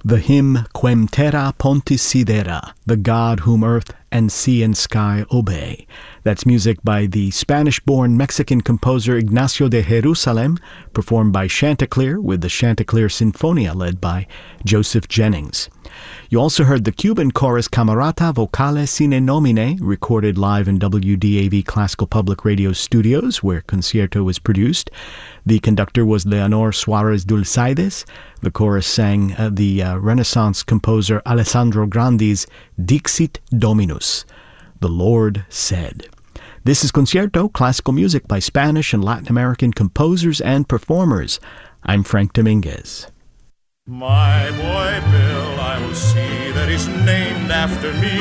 The hymn Quem terra pontis sidera, the God whom earth and sea and sky obey. That's music by the Spanish-born Mexican composer Ignacio de Jerusalem, performed by Chanticleer with the Chanticleer Sinfonia led by Joseph Jennings. You also heard the Cuban chorus Camerata Vocale Sine Nomine, recorded live in WDAV Classical Public Radio studios, where Concierto was produced. The conductor was Leonor Suarez Dulzaides. The chorus sang the Renaissance composer Alessandro Grandi's Dixit Dominus, the Lord said. This is Concierto, classical music by Spanish and Latin American composers and performers. I'm Frank Dominguez. My boy Bill, I will see that he's named after me.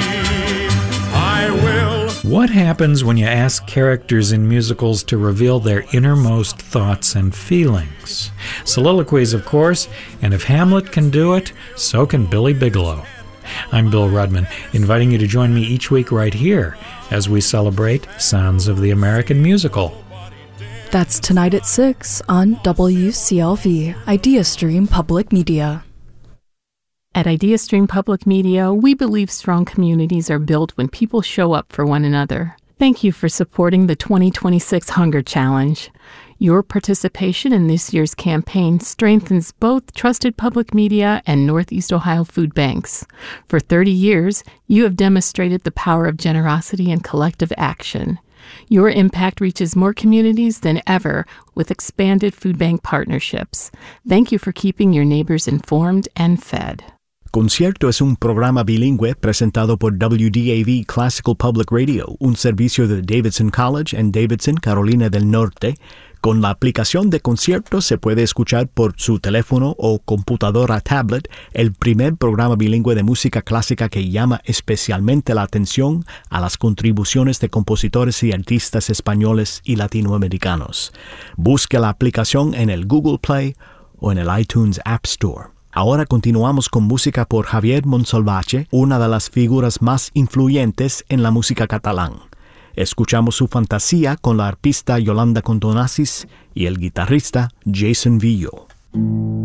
I will. What happens when you ask characters in musicals to reveal their innermost thoughts and feelings? Soliloquies, of course, and if Hamlet can do it, so can Billy Bigelow. I'm Bill Rudman, inviting you to join me each week right here as we celebrate Sounds of the American Musical. That's tonight at 6 on WCLV, IdeaStream Public Media. At IdeaStream Public Media, we believe strong communities are built when people show up for one another. Thank you for supporting the 2026 Hunger Challenge. Your participation in this year's campaign strengthens both trusted public media and Northeast Ohio food banks. For 30 years, you have demonstrated the power of generosity and collective action. Your impact reaches more communities than ever with expanded food bank partnerships. Thank you for keeping your neighbors informed and fed. Concierto es un programa bilingüe presentado por WDAV Classical Public Radio, un servicio de Davidson College en Davidson, Carolina del Norte. Con la aplicación de Concierto se puede escuchar por su teléfono o computadora tablet el primer programa bilingüe de música clásica que llama especialmente la atención a las contribuciones de compositores y artistas españoles y latinoamericanos. Busque la aplicación en el Google Play o en el iTunes App Store. Ahora continuamos con música por Javier Monsalvatge, una de las figuras más influyentes en la música catalán. Escuchamos su fantasía con la arpista Yolanda Contonasis y el guitarrista Jason Villo.